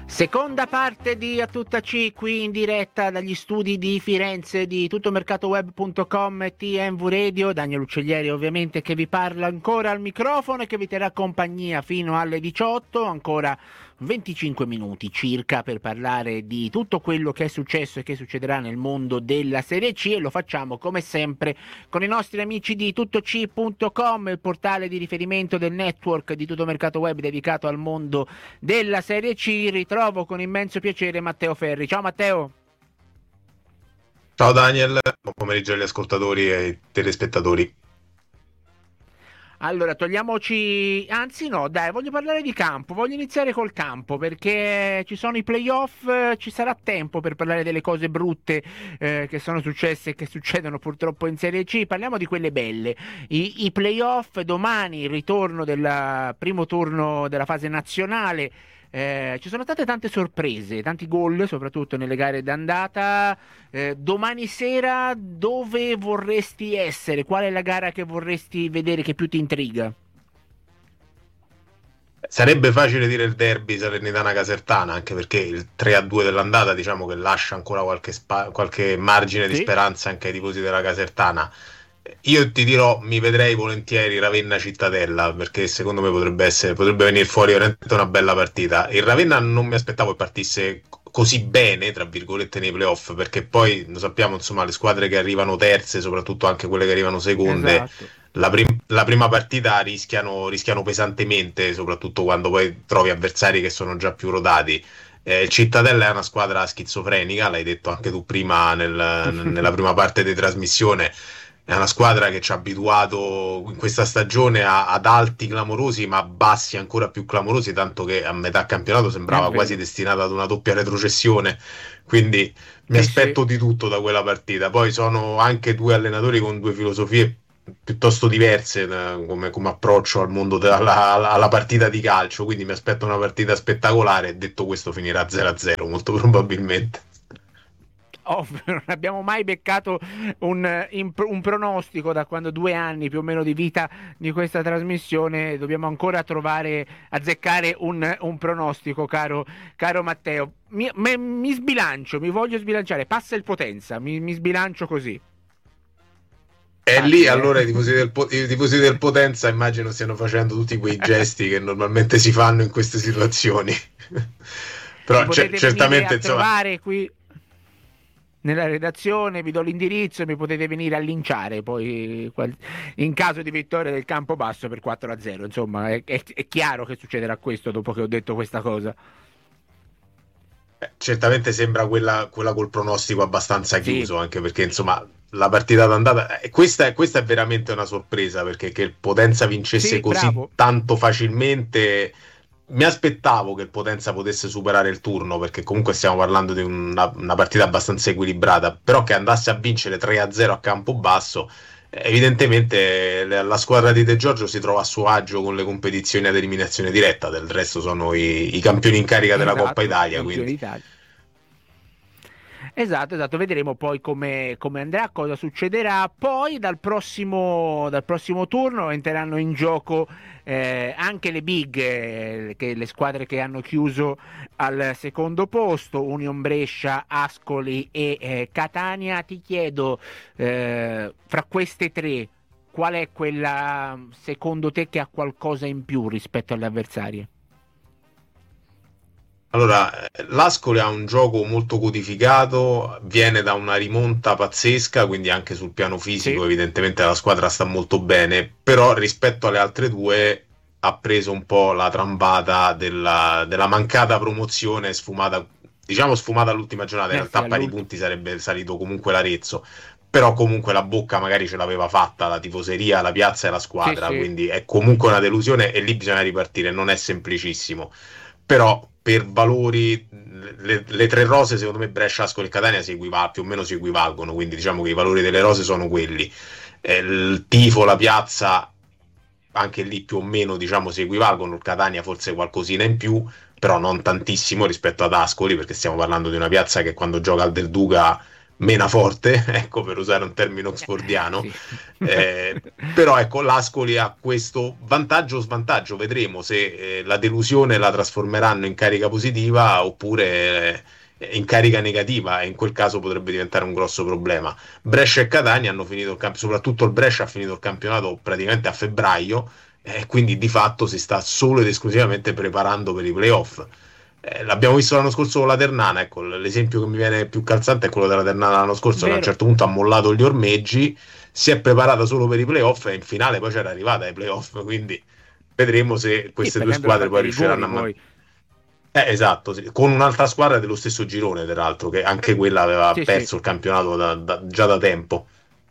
Seconda parte di A Tutta C, qui in diretta dagli studi di Firenze di tuttomercatoweb.com e TMV Radio. Daniel Uccellieri ovviamente che vi parla ancora al microfono e che vi terrà compagnia fino alle 18, ancora 25 minuti circa per parlare di tutto quello che è successo e che succederà nel mondo della Serie C, e lo facciamo come sempre con i nostri amici di tuttoc.com, il portale di riferimento del network di Tutto Mercato Web dedicato al mondo della Serie C. Ritrovo con immenso piacere Matteo Ferri. Ciao Matteo. Ciao Daniel, buon pomeriggio agli ascoltatori e ai telespettatori. Allora, togliamoci... Anzi no, dai, voglio parlare di campo, voglio iniziare col campo perché ci sono i playoff, ci sarà tempo per parlare delle cose brutte che sono successe e che succedono purtroppo in Serie C. Parliamo di quelle belle, i playoff, domani il ritorno del primo turno della fase nazionale. Ci sono state tante sorprese, tanti gol soprattutto nelle gare d'andata. Domani sera dove vorresti essere? Qual è la gara che vorresti vedere che più ti intriga? Sarebbe facile dire il derby Salernitana-Casertana, anche perché il 3-2 dell'andata diciamo che lascia ancora qualche margine di speranza anche ai tifosi della Casertana. Io ti dirò, mi vedrei volentieri Ravenna-Cittadella, perché secondo me potrebbe venire fuori veramente una bella partita. Il Ravenna non mi aspettavo che partisse così bene, tra virgolette, nei playoff, perché poi lo sappiamo, insomma, le squadre che arrivano terze, soprattutto anche quelle che arrivano seconde, esatto, la prima partita rischiano pesantemente, soprattutto quando poi trovi avversari che sono già più rodati. Il Cittadella è una squadra schizofrenica, l'hai detto anche tu prima nella prima parte di trasmissione. È una squadra che ci ha abituato in questa stagione ad alti clamorosi, ma a bassi ancora più clamorosi, tanto che a metà campionato sembrava quasi destinata ad una doppia retrocessione. Quindi mi aspetto di tutto da quella partita. Poi sono anche due allenatori con due filosofie piuttosto diverse come approccio al mondo alla partita di calcio, quindi mi aspetto una partita spettacolare. Detto questo, finirà 0-0 molto probabilmente. Non abbiamo mai beccato un pronostico da quando 2 anni più o meno di vita di questa trasmissione. Dobbiamo ancora azzeccare un pronostico, caro Matteo. Mi sbilancio, mi voglio sbilanciare, passa il Potenza, mi sbilancio così. E lì allora i tifosi del Potenza immagino stiano facendo tutti quei gesti che normalmente si fanno in queste situazioni. Però certamente trovare qui nella redazione, vi do l'indirizzo e mi potete venire a linciare poi in caso di vittoria del Campobasso per 4-0. Insomma, è chiaro che succederà questo dopo che ho detto questa cosa. Certamente sembra quella col pronostico abbastanza chiuso, sì, anche perché insomma la partita d'andata questa è veramente una sorpresa, perché che il Potenza vincesse così tanto facilmente. Mi aspettavo che il Potenza potesse superare il turno, perché comunque stiamo parlando di una partita abbastanza equilibrata, però che andasse a vincere 3-0 a Campobasso, evidentemente la squadra di De Giorgio si trova a suo agio con le competizioni ad eliminazione diretta. Del resto sono i campioni in carica della Coppa Italia, quindi Esatto, vedremo poi come andrà, cosa succederà. Poi dal prossimo turno entreranno in gioco anche le big, le squadre che hanno chiuso al secondo posto, Union Brescia, Ascoli e Catania. Ti chiedo, fra queste tre, qual è quella secondo te che ha qualcosa in più rispetto alle avversarie? Allora, l'Ascoli ha un gioco molto codificato, viene da una rimonta pazzesca, quindi anche sul piano fisico evidentemente la squadra sta molto bene, però rispetto alle altre due ha preso un po' la trambata della mancata promozione, sfumata all'ultima giornata. In realtà a pari punti sarebbe salito comunque l'Arezzo, però comunque la bocca magari ce l'aveva fatta la tifoseria, la piazza e la squadra, quindi è comunque una delusione e lì bisogna ripartire, non è semplicissimo. Però per valori le tre rose, secondo me Brescia, Ascoli e Catania più o meno si equivalgono, quindi diciamo che i valori delle rose sono quelli. Il tifo, la piazza, anche lì più o meno diciamo si equivalgono. Il Catania forse qualcosina in più, però non tantissimo rispetto ad Ascoli, perché stiamo parlando di una piazza che quando gioca al Del Duca mena forte, ecco, per usare un termine oxfordiano. Sì. Però ecco, l'Ascoli ha questo vantaggio o svantaggio, vedremo se la delusione la trasformeranno in carica positiva oppure in carica negativa, e in quel caso potrebbe diventare un grosso problema. Brescia e Catania hanno finito il campionato, soprattutto il Brescia ha finito il campionato praticamente a febbraio, quindi di fatto si sta solo ed esclusivamente preparando per i playoff. L'abbiamo visto l'anno scorso con la Ternana, ecco, l'esempio che mi viene più calzante è quello della Ternana l'anno scorso, che a un Vero. certo punto ha mollato gli ormeggi, si è preparata solo per i playoff e in finale poi c'era arrivata ai playoff, quindi vedremo se Sì, queste due perdendo la squadre partita poi ai riusciranno rigori a poi. esatto, sì, con un'altra squadra dello stesso girone, peraltro, che anche quella aveva Sì, sì. perso il campionato già da tempo.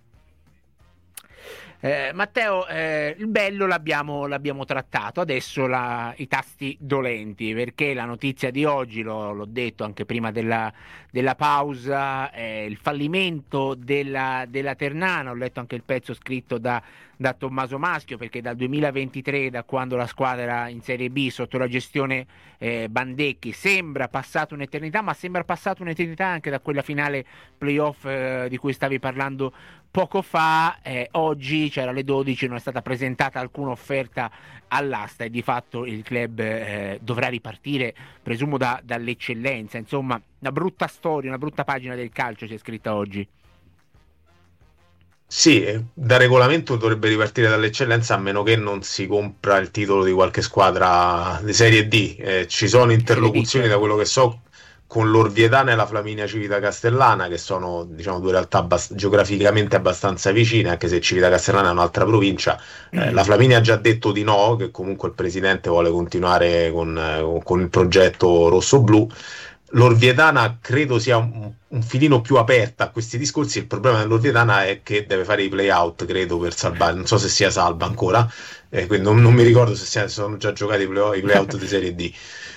Matteo, il bello l'abbiamo trattato, adesso i tasti dolenti, perché la notizia di oggi, l'ho detto anche prima della pausa, è il fallimento della Ternana. Ho letto anche il pezzo scritto da Tommaso Maschio, perché dal 2023, da quando la squadra era in Serie B sotto la gestione Bandecchi, sembra passata un'eternità, ma sembra passata un'eternità anche da quella finale playoff di cui stavi parlando poco fa. Oggi c'era alle 12, non è stata presentata alcuna offerta all'asta e di fatto il club dovrà ripartire, presumo, dall'eccellenza. Insomma, una brutta storia, una brutta pagina del calcio c'è scritta oggi. Sì, da regolamento dovrebbe ripartire dall'eccellenza a meno che non si compra il titolo di qualche squadra di Serie D. Ci sono Serie D, interlocuzioni, da certo. quello che so, con l'Orvietana e la Flaminia Civita Castellana, che sono, diciamo, due realtà geograficamente abbastanza vicine, anche se Civita Castellana è un'altra provincia. La Flaminia ha già detto di no, che comunque il presidente vuole continuare con il progetto rosso-blu. L'Orvietana credo sia un filino più aperta a questi discorsi. Il problema dell'Orvietana è che deve fare i play-out, credo, per salvare. Non so se sia salva ancora, quindi non mi ricordo se sono già giocati i play-out di Serie D.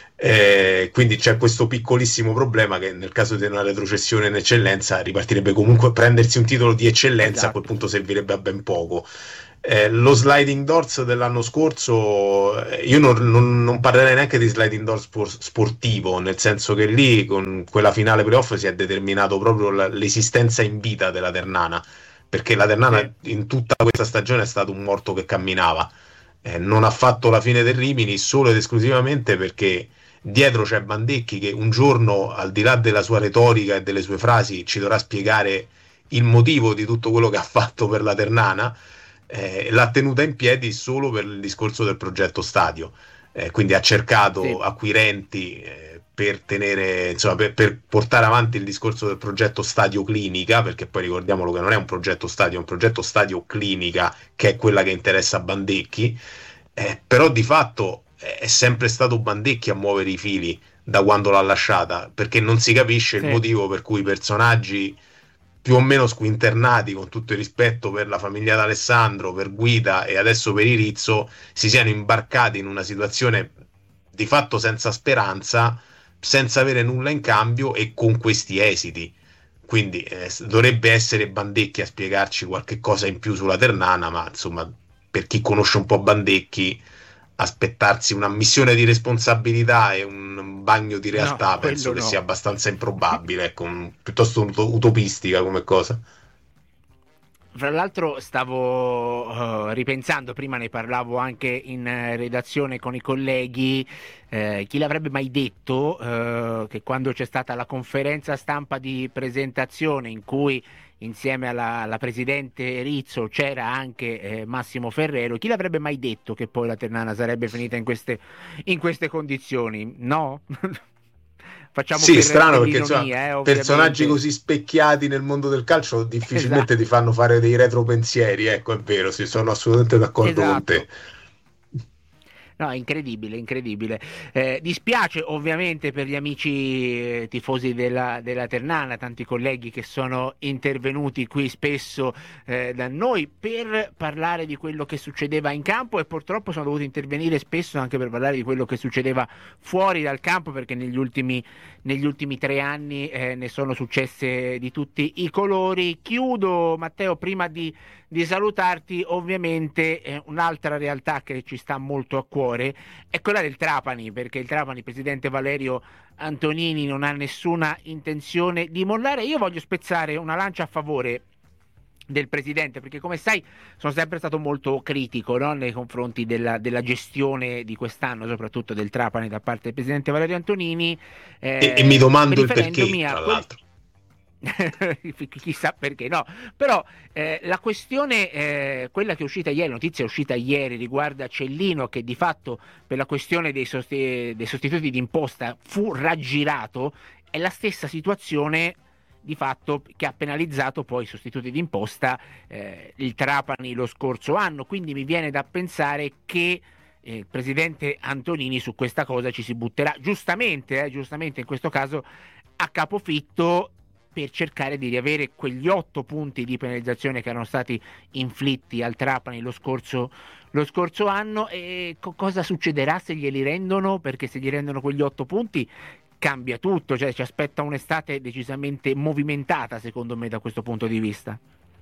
Quindi c'è questo piccolissimo problema che nel caso di una retrocessione in eccellenza ripartirebbe comunque, prendersi un titolo di eccellenza a quel Esatto. punto servirebbe a ben poco. Lo sliding doors dell'anno scorso, io non parlerei neanche di sliding doors sportivo, nel senso che lì con quella finale playoff si è determinato proprio l'esistenza in vita della Ternana, perché la Sì, Ternana in tutta questa stagione è stato un morto che camminava. Non ha fatto la fine del Rimini solo ed esclusivamente perché dietro c'è Bandecchi che un giorno, al di là della sua retorica e delle sue frasi, ci dovrà spiegare il motivo di tutto quello che ha fatto per la Ternana. L'ha tenuta in piedi solo per il discorso del progetto stadio. Quindi ha cercato sì, acquirenti per tenere, insomma, per portare avanti il discorso del progetto stadio clinica, perché poi ricordiamolo che non è un progetto stadio, è un progetto stadio clinica, che è quella che interessa a Bandecchi. Però di fatto è sempre stato Bandecchi a muovere i fili da quando l'ha lasciata, perché non si capisce il sì. motivo per cui personaggi più o meno squinternati, con tutto il rispetto per la famiglia d'Alessandro, per Guida e adesso per Irizzo, si siano imbarcati in una situazione di fatto senza speranza, senza avere nulla in cambio e con questi esiti. Quindi dovrebbe essere Bandecchi a spiegarci qualche cosa in più sulla Ternana, ma insomma, per chi conosce un po' Bandecchi, aspettarsi una missione di responsabilità e un bagno di No, realtà penso quello che sia no. abbastanza improbabile, ecco, piuttosto utopistica come cosa. Fra l'altro stavo ripensando, prima ne parlavo anche in redazione con i colleghi, chi l'avrebbe mai detto che quando c'è stata la conferenza stampa di presentazione in cui insieme alla presidente Rizzo c'era anche Massimo Ferrero, chi l'avrebbe mai detto che poi la Ternana sarebbe finita in queste condizioni? No? Facciamo Sì, strano per perché insomma, l'ironia, personaggi ovviamente. così specchiati nel mondo del calcio difficilmente ti Esatto, fanno fare dei retropensieri, ecco, è vero, sì, sono assolutamente d'accordo con te. esatto. No, è incredibile, incredibile. Dispiace ovviamente per gli amici tifosi della Ternana, tanti colleghi che sono intervenuti qui spesso da noi per parlare di quello che succedeva in campo e purtroppo sono dovuti intervenire spesso anche per parlare di quello che succedeva fuori dal campo, perché negli ultimi 3 anni ne sono successe di tutti i colori. Chiudo, Matteo, prima di di salutarti. Ovviamente un'altra realtà che ci sta molto a cuore è quella del Trapani, perché il Trapani, presidente Valerio Antonini, non ha nessuna intenzione di mollare. Io voglio spezzare una lancia a favore del presidente, perché come sai sono sempre stato molto critico, no? Nei confronti della gestione di quest'anno, soprattutto del Trapani, da parte del presidente Valerio Antonini, e mi domando il perché, riferendomi tra l'altro. Chissà perché no, però la questione, quella che è uscita ieri, notizia è uscita ieri, riguarda Cellino, che di fatto per la questione dei sostituti d'imposta fu raggirato. È la stessa situazione di fatto che ha penalizzato poi i sostituti d'imposta il Trapani lo scorso anno, quindi mi viene da pensare che il presidente Antonini su questa cosa ci si butterà giustamente in questo caso a capofitto, per cercare di riavere quegli 8 punti di penalizzazione che erano stati inflitti al Trapani lo scorso anno. E cosa succederà se glieli rendono? Perché se gli rendono quegli 8 punti cambia tutto, cioè ci aspetta un'estate decisamente movimentata, secondo me, da questo punto di vista.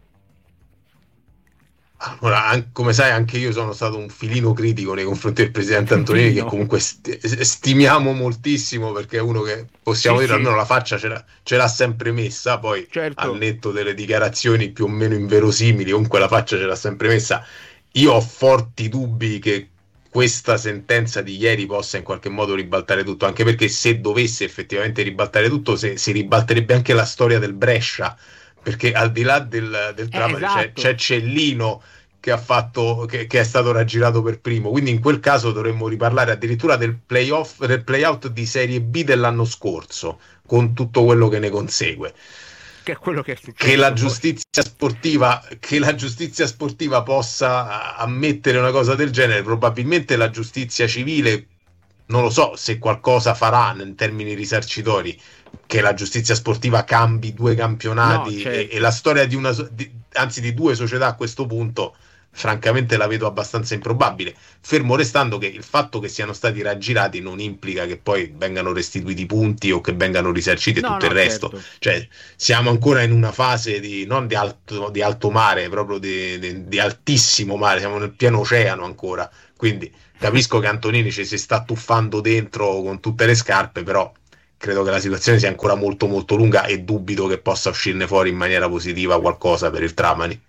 Allora, come sai, anche io sono stato un filino critico nei confronti del presidente Antonini, che comunque stimiamo moltissimo, perché è uno che, possiamo dire, almeno la faccia ce l'ha sempre messa, poi certo, al netto delle dichiarazioni più o meno inverosimili, comunque la faccia ce l'ha sempre messa. Io ho forti dubbi che questa sentenza di ieri possa in qualche modo ribaltare tutto, anche perché se dovesse effettivamente ribaltare tutto, si ribalterebbe anche la storia del Brescia, perché al di là del Trapani esatto, c'è Cellino che è stato raggirato per primo, quindi in quel caso dovremmo riparlare addirittura del playout di Serie B dell'anno scorso, con tutto quello che ne consegue. Che è quello che è successo. Che la giustizia sportiva possa ammettere una cosa del genere, probabilmente la giustizia civile, non lo so se qualcosa farà in termini risarcitori, che la giustizia sportiva cambi 2 campionati, no, certo. e la storia di 2 società a questo punto, francamente la vedo abbastanza improbabile, fermo restando che il fatto che siano stati raggirati non implica che poi vengano restituiti punti o che vengano risarciti e tutto il resto, certo. Cioè siamo ancora in una fase non di alto mare, proprio di altissimo mare, siamo nel pieno oceano ancora, quindi capisco che Antonini ci si sta tuffando dentro con tutte le scarpe, però credo che la situazione sia ancora molto molto lunga e dubito che possa uscirne fuori in maniera positiva qualcosa per il Trapani.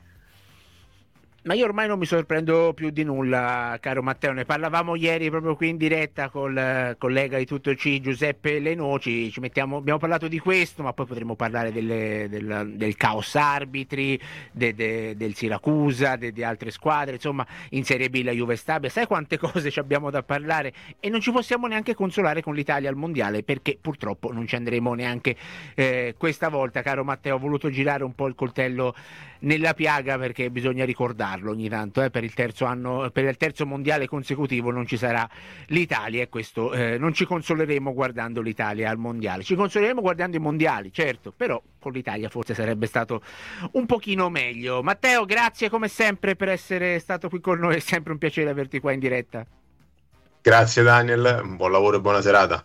Ma io ormai non mi sorprendo più di nulla, caro Matteo. Ne parlavamo ieri proprio qui in diretta col collega di Tutto C, Giuseppe Lenoci. Abbiamo parlato di questo, ma poi potremmo parlare del caos arbitri, del Siracusa, di altre squadre. Insomma, in Serie B la Juve Stabia. Sai quante cose ci abbiamo da parlare? E non ci possiamo neanche consolare con l'Italia al Mondiale, perché purtroppo non ci andremo neanche questa volta, caro Matteo. Ho voluto girare un po' il coltello nella piaga, perché bisogna ricordarlo ogni tanto, per il terzo mondiale consecutivo non ci sarà l'Italia, e questo non ci consoleremo guardando l'Italia al mondiale, ci consoleremo guardando i mondiali, certo, però con l'Italia forse sarebbe stato un pochino meglio. Matteo, grazie come sempre per essere stato qui con noi, è sempre un piacere averti qua in diretta. Grazie Daniel, buon lavoro e buona serata.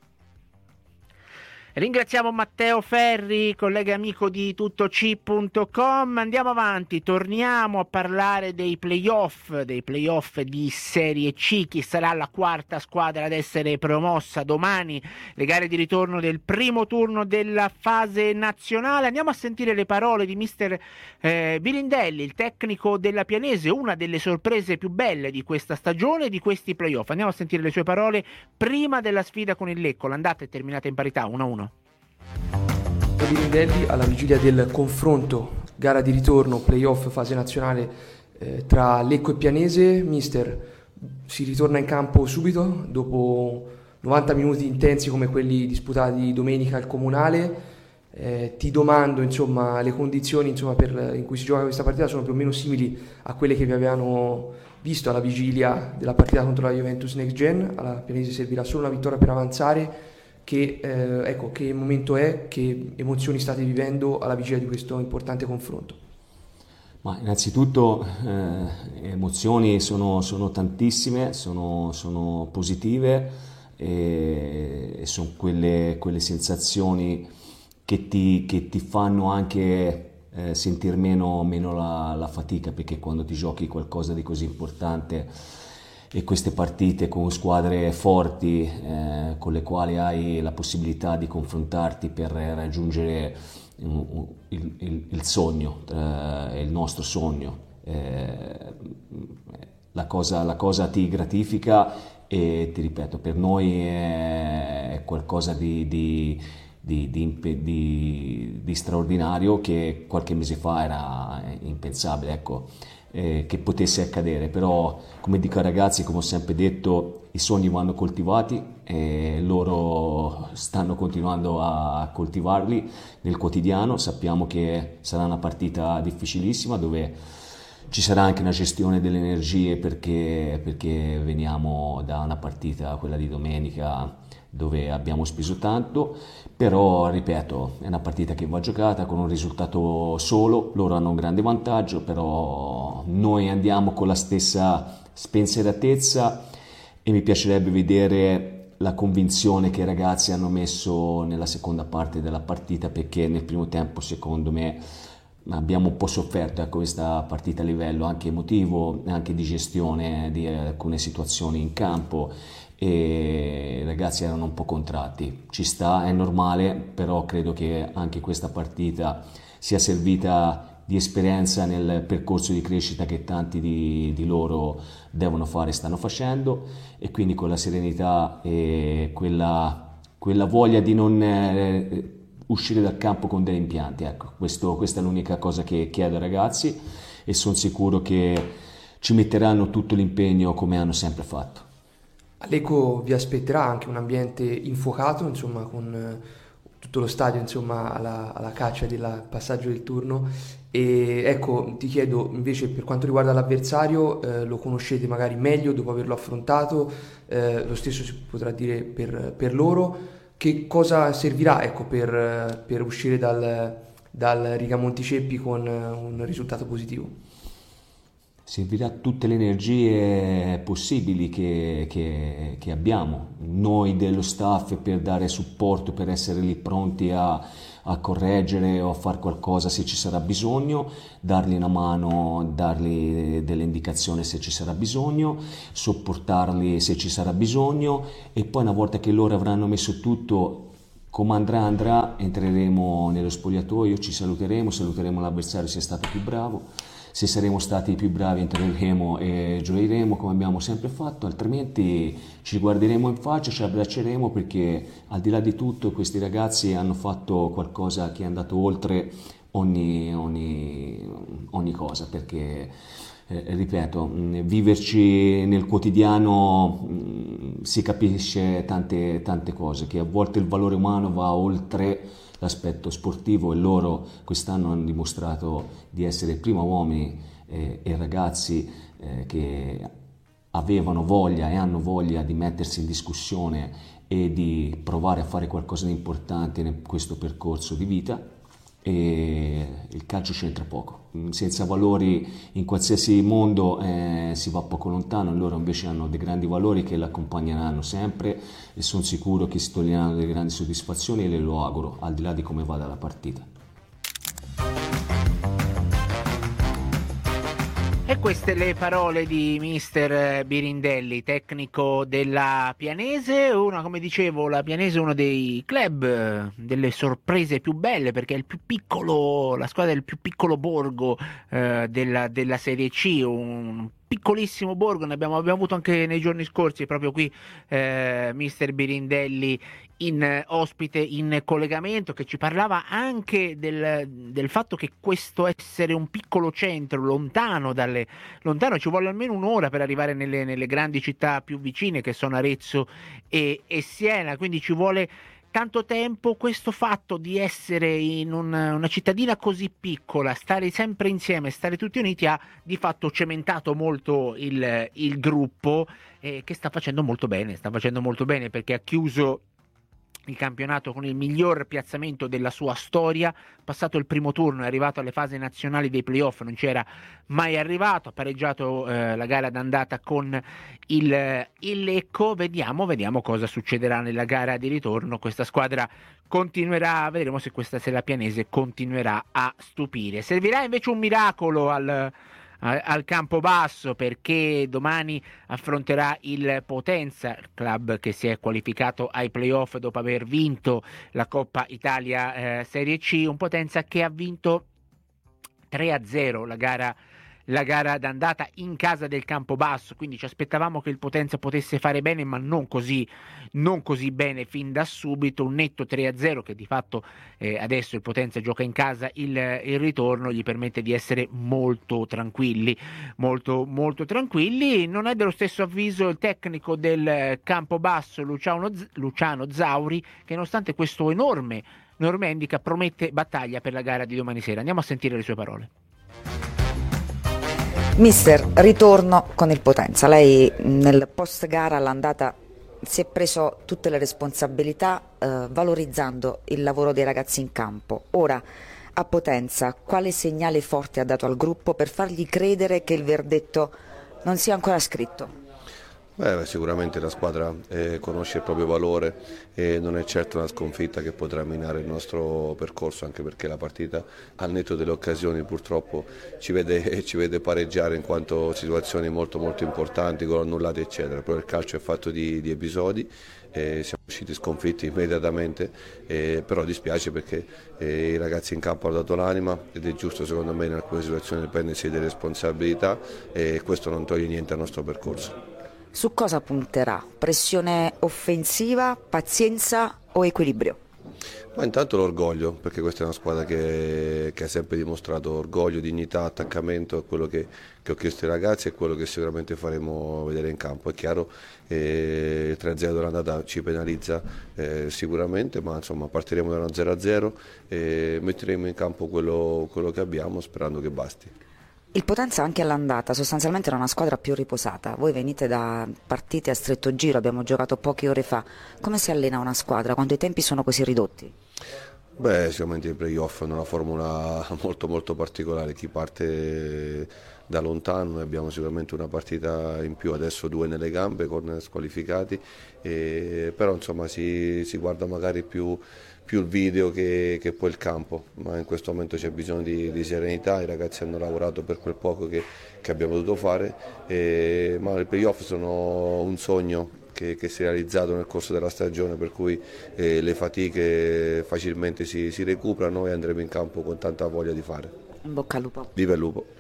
Ringraziamo Matteo Ferri, collega e amico di tuttoc.com. Andiamo avanti, torniamo a parlare dei playoff di Serie C. Chi sarà la quarta squadra ad essere promossa domani? Le gare di ritorno del primo turno della fase nazionale. Andiamo a sentire le parole di mister Birindelli, il tecnico della Pianese, una delle sorprese più belle di questa stagione, di questi playoff. Andiamo a sentire le sue parole prima della sfida con il Lecco. L'andata è terminata in parità 1-1. Birindelli alla vigilia del confronto gara di ritorno playoff fase nazionale tra Lecco e Pianese. Mister, si ritorna in campo subito dopo 90 minuti intensi come quelli disputati domenica al Comunale. Ti domando, insomma, le condizioni in cui si gioca questa partita sono più o meno simili a quelle che vi avevano visto alla vigilia della partita contro la Juventus Next Gen. Alla Pianese servirà solo una vittoria per avanzare. Che momento è, che emozioni state vivendo alla vigilia di questo importante confronto? Ma innanzitutto emozioni sono tantissime, sono positive, e sono quelle sensazioni che ti fanno anche sentire meno la fatica, perché quando ti giochi qualcosa di così importante e queste partite con squadre forti con le quali hai la possibilità di confrontarti per raggiungere il sogno, il nostro sogno, la cosa ti gratifica e ti ripeto, per noi è qualcosa di straordinario che qualche mese fa era impensabile, ecco, che potesse accadere. Però, come dico ai ragazzi, come ho sempre detto, i sogni vanno coltivati e loro stanno continuando a coltivarli nel quotidiano. Sappiamo che sarà una partita difficilissima, dove ci sarà anche una gestione delle energie, perché veniamo da una partita, quella di domenica, dove abbiamo speso tanto, però ripeto, è una partita che va giocata con un risultato solo. Loro hanno un grande vantaggio, però noi andiamo con la stessa spensieratezza e mi piacerebbe vedere la convinzione che i ragazzi hanno messo nella seconda parte della partita, perché nel primo tempo secondo me abbiamo un po' sofferto, ecco, questa partita a livello anche emotivo, anche di gestione di alcune situazioni in campo, e i ragazzi erano un po' contratti. Ci sta, è normale, però credo che anche questa partita sia servita di esperienza nel percorso di crescita che tanti di loro devono fare e stanno facendo, e quindi con la serenità e quella voglia di non uscire dal campo con dei rimpianti, ecco, questa è l'unica cosa che chiedo ai ragazzi, e sono sicuro che ci metteranno tutto l'impegno come hanno sempre fatto. Lecco vi aspetterà anche un ambiente infuocato, insomma, con tutto lo stadio, insomma, alla caccia del passaggio del turno. E ecco, ti chiedo invece, per quanto riguarda l'avversario, lo conoscete magari meglio dopo averlo affrontato, lo stesso si potrà dire per loro. Che cosa servirà, ecco, per uscire dal Riga Monticeppi con un risultato positivo? Servirà tutte le energie possibili che abbiamo, noi dello staff, per dare supporto, per essere lì pronti a correggere o a fare qualcosa se ci sarà bisogno, dargli una mano, dargli delle indicazioni se ci sarà bisogno, sopportarli se ci sarà bisogno, e poi una volta che loro avranno messo tutto come andrà, entreremo nello spogliatoio, ci saluteremo l'avversario se è stato più bravo. Se saremo stati più bravi entreremo e gioiremo come abbiamo sempre fatto, altrimenti ci guarderemo in faccia, ci abbracceremo, perché al di là di tutto questi ragazzi hanno fatto qualcosa che è andato oltre ogni cosa, perché ripeto, viverci nel quotidiano si capisce tante cose, che a volte il valore umano va oltre l'aspetto sportivo, e loro quest'anno hanno dimostrato di essere prima uomini e ragazzi che avevano voglia e hanno voglia di mettersi in discussione e di provare a fare qualcosa di importante in questo percorso di vita. E il calcio c'entra poco, senza valori in qualsiasi mondo si va poco lontano. Loro invece hanno dei grandi valori che l'accompagneranno sempre, e sono sicuro che si toglieranno delle grandi soddisfazioni, e le lo auguro, al di là di come vada la partita. E queste le parole di mister Birindelli, tecnico della Pianese. Come dicevo, la Pianese è uno dei club delle sorprese più belle, perché è il più piccolo, la squadra del più piccolo borgo della Serie C, un piccolissimo borgo. Ne abbiamo avuto anche nei giorni scorsi, proprio qui mister Birindelli in ospite, in collegamento, che ci parlava anche del fatto che questo essere un piccolo centro lontano ci vuole almeno un'ora per arrivare nelle grandi città più vicine, che sono Arezzo e Siena, quindi ci vuole tanto tempo. Questo fatto di essere in una cittadina così piccola, stare sempre insieme, stare tutti uniti, ha di fatto cementato molto il gruppo, che sta facendo molto bene, perché ha chiuso il campionato con il miglior piazzamento della sua storia, passato il primo turno, è arrivato alle fasi nazionali dei playoff, non c'era mai arrivato, ha pareggiato la gara d'andata con il Lecco. Vediamo cosa succederà nella gara di ritorno. Questa squadra continuerà, vedremo se la Pianese continuerà a stupire. Servirà invece un miracolo al Campobasso, perché domani affronterà il Potenza, club che si è qualificato ai playoff dopo aver vinto la Coppa Italia Serie C, un Potenza che ha vinto 3-0 la gara d'andata in casa del Campobasso, quindi ci aspettavamo che il Potenza potesse fare bene, ma non così bene fin da subito. Un netto 3-0 che di fatto adesso il Potenza gioca in casa, il ritorno gli permette di essere molto tranquilli. Non è dello stesso avviso il tecnico del Campobasso, Luciano Zauri, che nonostante questo enorme handicap promette battaglia per la gara di domani sera. Andiamo a sentire le sue parole. Mister, ritorno con il Potenza. Lei nel post gara all'andata si è preso tutte le responsabilità valorizzando il lavoro dei ragazzi in campo. Ora a Potenza quale segnale forte ha dato al gruppo per fargli credere che il verdetto non sia ancora scritto? Sicuramente la squadra conosce il proprio valore e non è certo una sconfitta che potrà minare il nostro percorso, anche perché la partita, al netto delle occasioni, purtroppo ci vede pareggiare in quanto situazioni molto importanti, gol annullati eccetera. Però il calcio è fatto di episodi, siamo usciti sconfitti immediatamente, però dispiace perché i ragazzi in campo hanno dato l'anima ed è giusto secondo me in alcune situazioni prendersi delle responsabilità e questo non toglie niente al nostro percorso. Su cosa punterà? Pressione offensiva, pazienza o equilibrio? Ma intanto l'orgoglio, perché questa è una squadra che ha sempre dimostrato orgoglio, dignità, attaccamento, è quello che ho chiesto ai ragazzi e quello che sicuramente faremo vedere in campo. È chiaro, il 3-0 dell'andata ci penalizza sicuramente, ma insomma partiremo da 1-0 e metteremo in campo quello che abbiamo sperando che basti. Il Potenza anche all'andata sostanzialmente era una squadra più riposata, voi venite da partite a stretto giro, abbiamo giocato poche ore fa. Come si allena una squadra quando i tempi sono così ridotti? Sicuramente i playoff hanno una formula molto particolare, chi parte da lontano, noi abbiamo sicuramente una partita in più, adesso 2 nelle gambe con squalificati, però insomma si guarda magari più il video che poi il campo, ma in questo momento c'è bisogno di serenità, i ragazzi hanno lavorato per quel poco che abbiamo dovuto fare, ma i playoff sono un sogno che si è realizzato nel corso della stagione, per cui le fatiche facilmente si recuperano e andremo in campo con tanta voglia di fare. In bocca al lupo. Viva il lupo!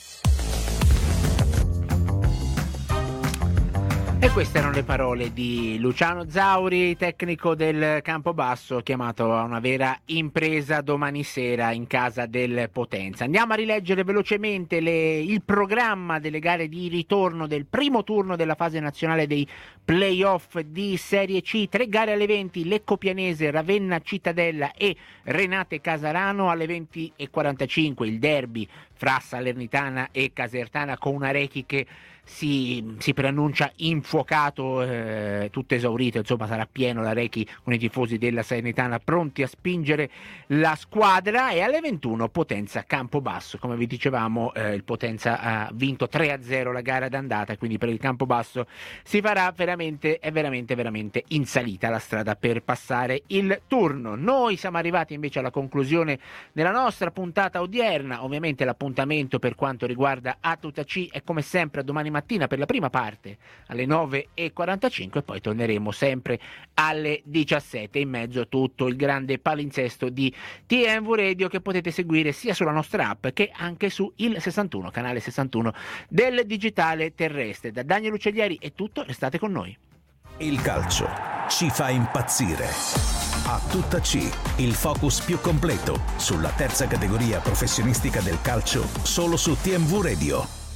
E queste erano le parole di Luciano Zauri, tecnico del Campobasso, chiamato a una vera impresa domani sera in casa del Potenza. Andiamo a rileggere velocemente il programma delle gare di ritorno del primo turno della fase nazionale dei playoff di Serie C. 3 gare alle 20, Lecco Pianese, Ravenna Cittadella e Renate Casarano. Alle 20:45 il derby fra Salernitana e Casertana, con una Rechi che si preannuncia infuocato, tutto esaurito, insomma sarà pieno la Rechi con i tifosi della Salernitana pronti a spingere la squadra. E alle 21 Potenza Campobasso, come vi dicevamo il Potenza ha vinto 3-0 la gara d'andata, quindi per il Campobasso si farà veramente in salita la strada per passare il turno. Noi siamo arrivati invece alla conclusione della nostra puntata odierna. Ovviamente l'appuntamento per quanto riguarda A Tutta C è come sempre a domani mattina per la prima parte alle 9:45 e poi torneremo sempre alle 17, in mezzo a tutto il grande palinsesto di TMV Radio che potete seguire sia sulla nostra app che anche su il 61, canale 61 del digitale terrestre. Da Daniel Uccellieri è tutto, restate con noi. Il calcio ci fa impazzire. A Tutta C, il focus più completo sulla terza categoria professionistica del calcio, solo su TMV Radio.